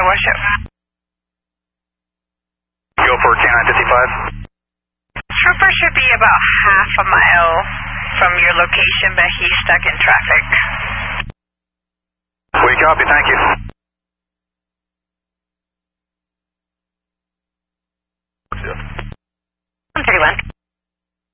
worship. Go for K9 55. Trooper should be about half a mile from your location, but he's stuck in traffic. We copy, thank you.